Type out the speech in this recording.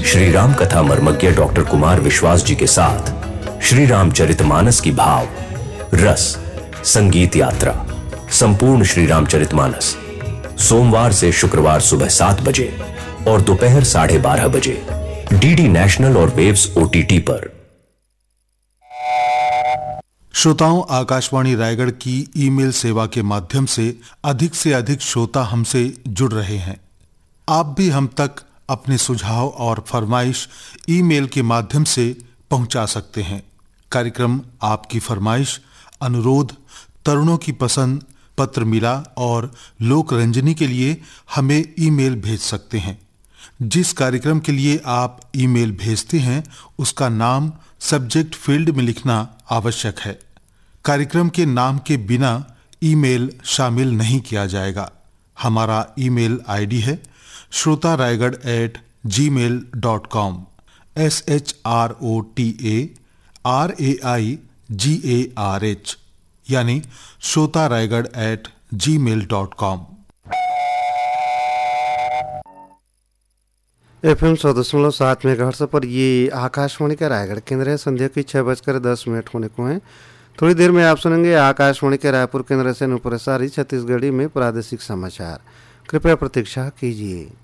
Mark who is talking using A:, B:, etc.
A: श्री राम कथा मर्मज्ञ डॉक्टर कुमार विश्वास जी के साथ श्री रामचरितमानस की भाव रस संगीत यात्रा संपूर्ण श्री रामचरितमानस सोमवार से शुक्रवार सुबह 7 बजे और दोपहर 12:30 बजे डीडी नेशनल और वेव्स ओटीटी पर।
B: श्रोताओं, आकाशवाणी रायगढ़ की ईमेल सेवा के माध्यम से अधिक श्रोता हमसे जुड़ रहे हैं। आप भी हम तक अपने सुझाव और फरमाइश ईमेल के माध्यम से पहुंचा सकते हैं। कार्यक्रम आपकी फरमाइश, अनुरोध, तरुणों की पसंद, पत्र मिला और लोक रंजनी के लिए हमें ईमेल भेज सकते हैं। जिस कार्यक्रम के लिए आप ईमेल भेजते हैं उसका नाम सब्जेक्ट फील्ड में लिखना आवश्यक है। कार्यक्रम के नाम के बिना ईमेल शामिल नहीं किया जाएगा। हमारा ईमेल आईडी है shrotaraigarh@gmail.com SHROTARAIGARH यानी shrotaraigarh@gmail.com।
C: FM 100.7 मेगाहर्ट्ज़ पर ये आकाशवाणी का रायगढ़ केंद्र है। संध्या की 6:10 होने को हैं। थोड़ी देर में आप सुनेंगे आकाशवाणी के रायपुर केंद्र से प्रसारित छत्तीसगढ़ी में प्रादेशिक समाचार। कृपया प्रतीक्षा कीजिए।